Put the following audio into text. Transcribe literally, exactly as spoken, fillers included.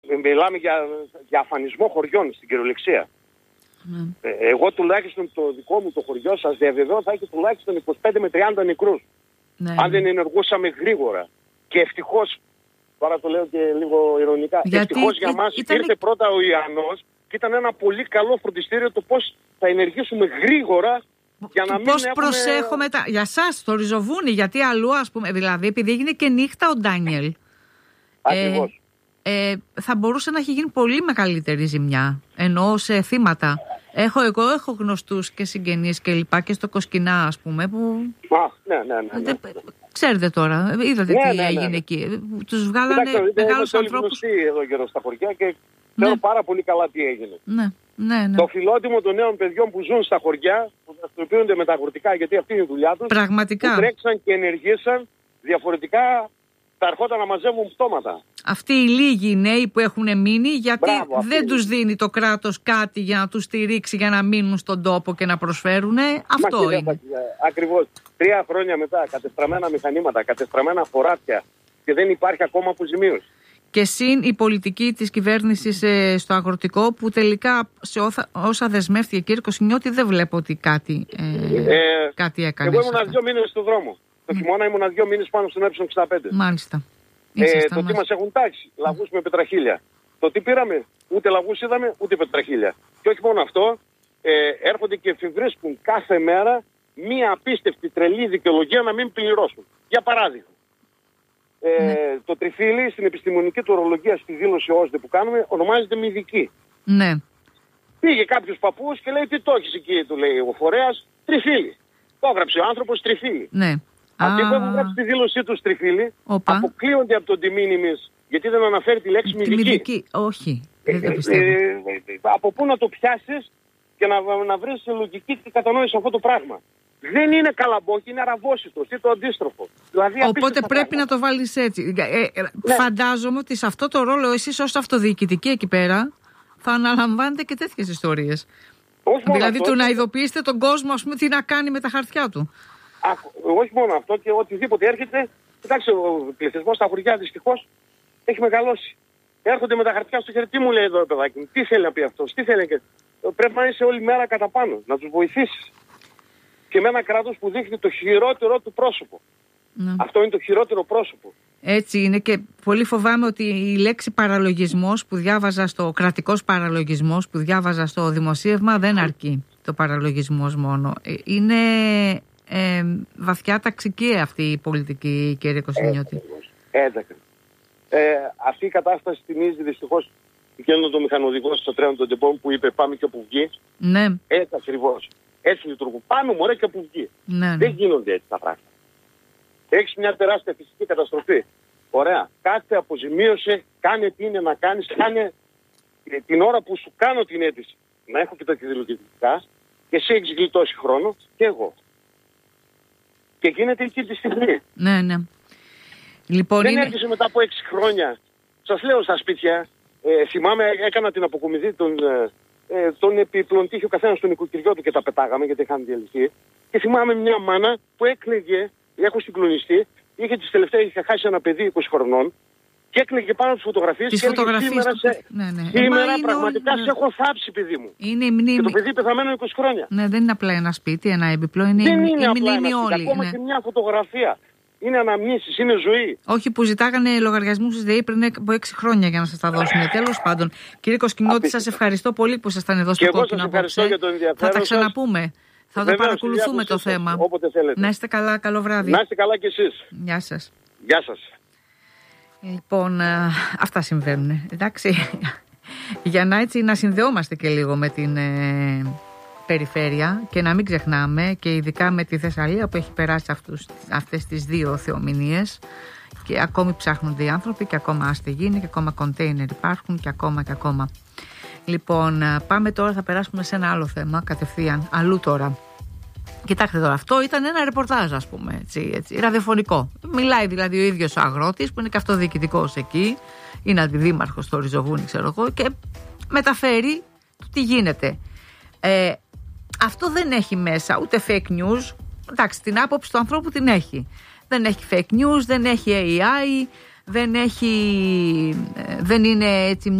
μιλάμε για, για αφανισμό χωριών στην κυριολεξία. Mm. Ε, εγώ τουλάχιστον το δικό μου το χωριό, σας διαβεβαιώ, θα έχει τουλάχιστον είκοσι πέντε με τριάντα νεκρούς. Mm. Αν δεν ενεργούσαμε γρήγορα. Και ευτυχώς, τώρα το λέω και λίγο ειρωνικά, ευτυχώς για μας ήταν... ήρθε πρώτα ο Ιαννός και ήταν ένα πολύ καλό φροντιστήριο το πώς θα ενεργήσουμε γρήγορα. Για να μην πώς έχουμε... προσέχω μετά, για σας το Ριζοβούνι, γιατί αλλού ας πούμε, δηλαδή επειδή έγινε και νύχτα ο Ντάνιελ, Ακριβώς. Ε, ε, θα μπορούσε να έχει γίνει πολύ μεγαλύτερη ζημιά, εννοώ σε θύματα. Έχω, εγώ έχω γνωστούς και συγγενείς και λοιπά και στο Κοσκινά ας πούμε που... Α, ναι, ναι, ναι, ναι. Ξέρετε τώρα, είδατε ναι, τι ναι, ναι, έγινε ναι. εκεί. Τους βγάλανε Κοιτάξτε, μεγάλους ανθρώπους. Είναι εδώ γύρω στα χωριά και ξέρω ναι. πάρα πολύ καλά τι έγινε. Ναι, ναι, ναι. Το φιλότιμο των νέων παιδιών που ζουν στα χωριά, που δραστηριοποιούνται με τα αγροτικά, γιατί αυτή είναι η δουλειά τους. Πραγματικά. Που τρέξαν και ενεργήσαν, διαφορετικά θα ερχόταν να μαζεύουν πτώματα. Αυτοί οι λίγοι νέοι που έχουν μείνει, γιατί Μπράβο, δεν τους δίνει το κράτος κάτι για να τους στηρίξει, για να μείνουν στον τόπο και να προσφέρουν. Αυτό Μα, είναι. Ακριβώς. Τρία χρόνια μετά, κατεστραμμένα μηχανήματα, κατεστραμμένα χωράφια και δεν υπάρχει ακόμα αποζημίωση. Και συν η πολιτική της κυβέρνησης ε, στο αγροτικό που τελικά σε όσα, όσα δεσμεύτηκε κύριε Κοσκινιώτη δεν βλέπω ότι κάτι, ε, ε, κάτι έκανε. Εγώ ήμουν δύο μήνες στον δρόμο. Το χειμώνα ήμουν δύο μήνες πάνω στον Ε εξήντα πέντε. Μάλιστα. Ε, το τι μας έχουν τάξει, λαγούς με πετραχίλια. Το τι πήραμε, ούτε λαγούς είδαμε, ούτε πετραχίλια. Και όχι μόνο αυτό, ε, έρχονται και εφηβρίσκουν κάθε μέρα μία απίστευτη τρελή δικαιολογία να μην πληρώσουν. Για παράδειγμα. Ε, ναι. Το τριφύλι στην επιστημονική του ορολογία στη δήλωση ΟΣΔΕ που κάνουμε ονομάζεται μυδική. Ναι. Πήγε κάποιος παππούς και λέει τι το έχεις εκεί, του λέει ο φορέας, τριφύλι. Το έγραψε ο άνθρωπος τριφύλι. Ναι. Αυτοί που έχουν γράψει τη δήλωσή του τριφύλι αποκλείονται από τον τιμήνυμις γιατί δεν αναφέρει τη λέξη μυδική. Τη μυδική, όχι. Ε, δεν το ε, ε, ε, από πού να το πιάσεις και να, να βρεις λογική και κατανόηση αυτό το πράγμα. Δεν είναι καλαμπόκι, είναι αραβόσιτος ή το αντίστροφο. Δηλαδή, οπότε πρέπει πράγμα. να το βάλεις έτσι. Ε, ε, ναι. Φαντάζομαι ότι σε αυτό το ρόλο εσείς ως αυτοδιοικητικοί εκεί πέρα θα αναλαμβάνετε και τέτοιες ιστορίες. Δηλαδή αυτό, του να ειδοποιήσετε τον κόσμο ας πούμε, τι να κάνει με τα χαρτιά του. Α, όχι μόνο αυτό και οτιδήποτε έρχεται. Κοιτάξτε, ο πληθυσμός στα χωριά δυστυχώς έχει μεγαλώσει. Έρχονται με τα χαρτιά στο χέρι. Τι μου λέει εδώ, παιδάκι μου, τι θέλει να πει αυτό, τι θέλει. Πρέπει να είσαι όλη μέρα κατά πάνω, να τους βοηθήσεις. Και με ένα κράτος που δείχνει το χειρότερο του πρόσωπο. Ναι. Αυτό είναι το χειρότερο πρόσωπο. Έτσι είναι και πολύ φοβάμαι ότι η λέξη παραλογισμός που διάβαζα στο κρατικός παραλογισμός που διάβαζα στο δημοσίευμα δεν αρκεί το παραλογισμός μόνο. Είναι ε, βαθιά ταξική αυτή η πολιτική, κύριε Κοσκινιώτη. Έτσι. Ε, αυτή η κατάσταση θυμίζει δυστυχώς εκείνο το μηχανοδηγό στο τρένο των τεμπών που είπε πάμε και όπου βγει. Ναι. Έτσι ακριβώς. Έτσι λειτουργούν. Πάμε μωρέ και όπου βγει. Ναι, ναι. Δεν γίνονται έτσι τα πράγματα. Έχεις μια τεράστια φυσική καταστροφή. Ωραία. Κάτσε, αποζημίωσε, κάνε τι είναι να κάνεις, κάνε την ώρα που σου κάνω την αίτηση. Να έχω και τα κινδυλοκεντρικά και εσύ έχεις γλιτώσει χρόνο και εγώ. Και γίνεται εκεί τη στιγμή. Ναι, ναι. Λοιπόν, δεν είναι... έρχεσαι μετά από έξι χρόνια. Σας λέω στα σπίτια, ε, θυμάμαι έκανα την αποκομιδή των, ε, τον επιπλοντήχει ο καθένας στον οικοκυριό του και τα πετάγαμε γιατί είχαν διαλυθεί. Και θυμάμαι μια μάνα που έκλαιγε, έχω συγκλονιστεί, είχε τις τελευταίες, είχε χάσει ένα παιδί είκοσι χρονών και έκλαιγε πάνω τις φωτογραφίες τις και φωτογραφίες έλεγε σήμερα, σε, ναι, ναι. σήμερα πραγματικά όλοι... σε έχω θάψει παιδί μου. Είναι η μνήμη. Και το παιδί πεθαμένο είκοσι χρόνια. Ναι, δεν είναι απλά ένα σπίτι, ένα έμπιπλο, είναι δεν η, είναι η απλά μνήμη ένα όλη. Ακόμα ναι. και μια φωτογραφία. Είναι αναμνήσεις, είναι ζωή. Όχι που ζητάγανε λογαριασμούς της ΔΕΗ πριν από έξι χρόνια για να σας τα δώσουν. Τέλος πάντων, κύριε Κοσκινιώτη, σας ευχαριστώ πολύ που ήσασταν εδώ στο Κόκκινο απόψε. Θα τα ξαναπούμε. Θα το παρακολουθούμε το θέμα. Να είστε καλά, καλό βράδυ. Να είστε καλά κι εσείς. Γεια σας. Γεια σας. Λοιπόν, αυτά συμβαίνουν. Εντάξει. Για να έτσι να συνδεόμαστε και λίγο με την ε, περιφέρεια και να μην ξεχνάμε και ειδικά με τη Θεσσαλία που έχει περάσει αυτούς, αυτές τις δύο θεομηνίες και ακόμη ψάχνονται οι άνθρωποι και ακόμα άστεγοι είναι και ακόμα κοντέινερ υπάρχουν και ακόμα και ακόμα. Λοιπόν, πάμε τώρα, θα περάσουμε σε ένα άλλο θέμα κατευθείαν, αλλού τώρα. Κοιτάξτε τώρα, αυτό ήταν ένα ρεπορτάζ, ας πούμε, έτσι, έτσι, ραδιοφωνικό. Μιλάει δηλαδή ο ίδιος ο αγρότης που είναι και αυτοδιοικητικός εκεί, είναι αντιδήμαρχος στο Ριζοβούνι, ξέρω εγώ, και μεταφέρει το τι γίνεται. Ε, αυτό δεν έχει μέσα ούτε fake news, εντάξει, την άποψη του ανθρώπου την έχει. Δεν έχει fake news, δεν έχει έι άι, δεν έχει, δεν είναι έτσι